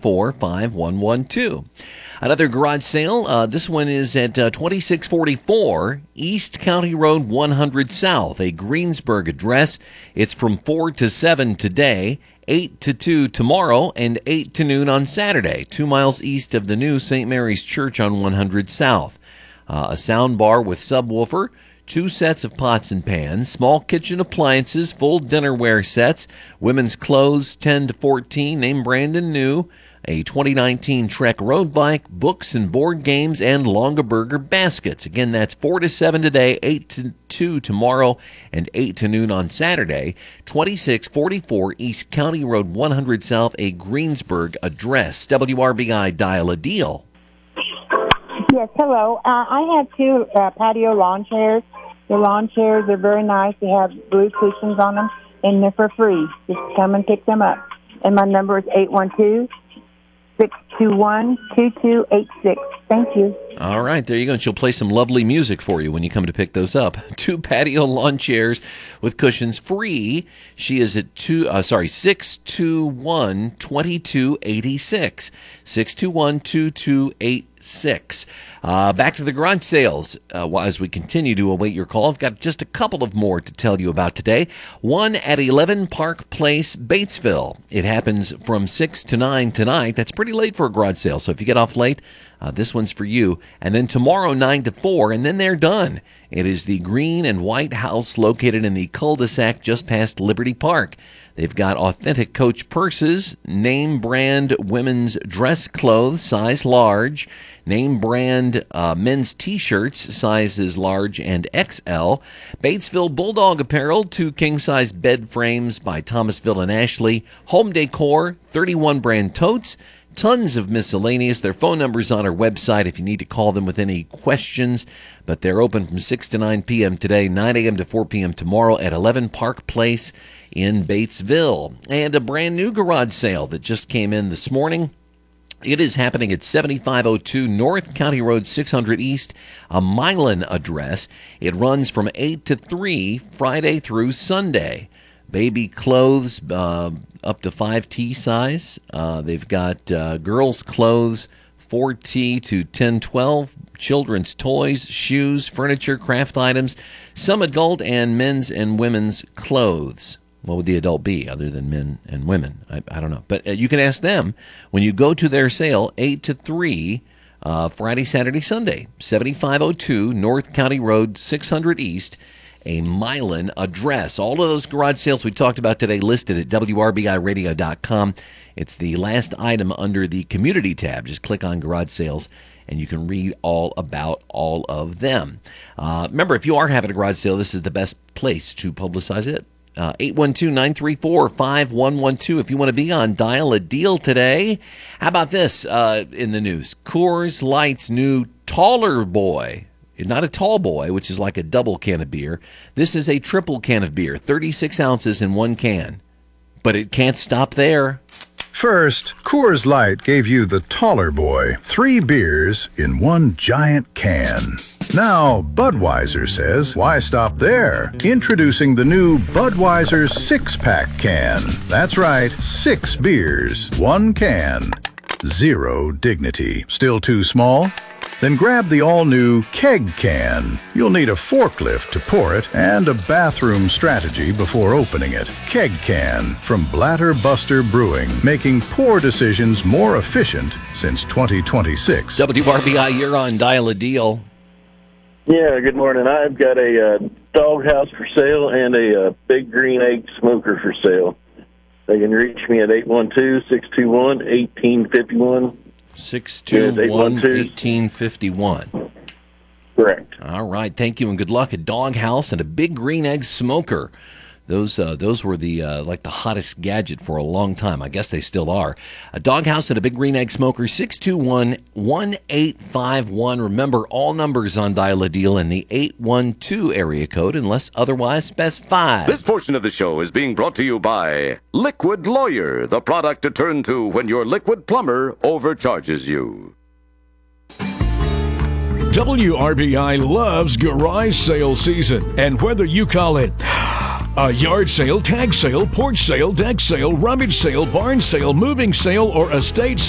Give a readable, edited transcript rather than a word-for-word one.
934-5112. Another garage sale. This one is at 2644 East County Road 100 South, a Greensburg address. It's from 4 to 7 today, 8 to 2 tomorrow, and 8 to noon on Saturday, 2 miles east of the new St. Mary's Church on 100 South. A sound bar with subwoofer, 2 sets of pots and pans, small kitchen appliances, full dinnerware sets, women's clothes 10 to 14, name brand and new, a 2019 Trek road bike, books and board games, and Longaberger baskets. Again, that's 4 to 7 today, 8 to 2 tomorrow, and 8 to noon on Saturday. 2644 East County Road 100 South, a Greensburg address. WRBI, dial a deal. Yes, hello. I have 2 patio lawn chairs. The lawn chairs are very nice. They have blue cushions on them, and they're for free. Just come and pick them up. And my number is 812-621-2286. Thank you. All right, there you go. And she'll play some lovely music for you when you come to pick those up. 2 patio lawn chairs with cushions free. She is at 621-2286. 621-2286. Back to the garage sales. As we continue to await your call, I've got just a couple of more to tell you about today. One at 11 Park Place, Batesville. It happens from 6 to 9 tonight. That's pretty late for a garage sale, so if you get off late, this one's for you. And then tomorrow, 9 to 4, and then they're done. It is the green and white house located in the cul-de-sac just past Liberty Park. They've got authentic Coach purses, name brand women's dress clothes, size large, name brand men's t-shirts, sizes large and XL, Batesville Bulldog apparel, 2 king-size bed frames by Thomasville and Ashley, home decor, 31 brand totes, tons of miscellaneous. Their phone number's on our website if you need to call them with any questions. But they're open from 6 to 9 p.m. today, 9 a.m. to 4 p.m. tomorrow at 11 Park Place in Batesville. And a brand new garage sale that just came in this morning. It is happening at 7502 North County Road 600 East, a Milan address. It runs from 8 to 3 Friday through Sunday. Baby clothes up to 5T size. They've got girls' clothes 4T to 10-12, children's toys, shoes, furniture, craft items, some adult and men's and women's clothes. What would the adult be other than men and women? I don't know. But you can ask them when you go to their sale, 8 to 3, Friday, Saturday, Sunday, 7502 North County Road 600 East, a Milan address. All of those garage sales we talked about today listed at WRBIRadio.com. It's the last item under the community tab. Just click on garage sales and you can read all about all of them. Remember, if you are having a garage sale, this is the best place to publicize it. 812-934-5112 if you want to be on Dial a Deal today. How about this in the news? Coors Light's new Taller Boy. Not a tall boy, which is like a double can of beer. This is a triple can of beer, 36 ounces in one can. But it can't stop there. First, Coors Light gave you the Taller Boy, 3 beers in one giant can. Now, Budweiser says, why stop there? Introducing the new Budweiser 6-pack can. That's right, 6 beers, 1 can. 0 dignity. Still too small? Then grab the all-new Keg Can. You'll need a forklift to pour it and a bathroom strategy before opening it. Keg Can from Blatter Buster Brewing, making pour decisions more efficient since 2026. WRBI, you're on Dial a Deal. Yeah, good morning. I've got a doghouse for sale and a big green egg smoker for sale. They can reach me at 812-621-1851. 621-1851. Correct. All right. Thank you and good luck. A doghouse and a big green egg smoker. Those were the like the hottest gadget for a long time. I guess they still are. A doghouse and a big green egg smoker, 621-1851. Remember, all numbers on Dial a Deal in the 812 area code unless otherwise specified. This portion of the show is being brought to you by Liquid Lawyer, the product to turn to when your liquid plumber overcharges you. WRBI loves garage sale season, and whether you call it a yard sale, tag sale, porch sale, deck sale, rummage sale, barn sale, moving sale, or estate